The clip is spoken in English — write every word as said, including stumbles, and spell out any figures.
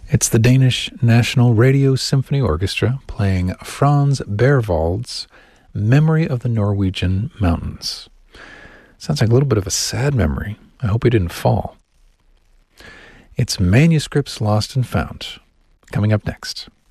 It's the Danish National Radio Symphony Orchestra playing Franz Berwald's Memory of the Norwegian Mountains. Sounds like a little bit of a sad memory. I hope he didn't fall. It's Manuscripts Lost and Found, coming up next.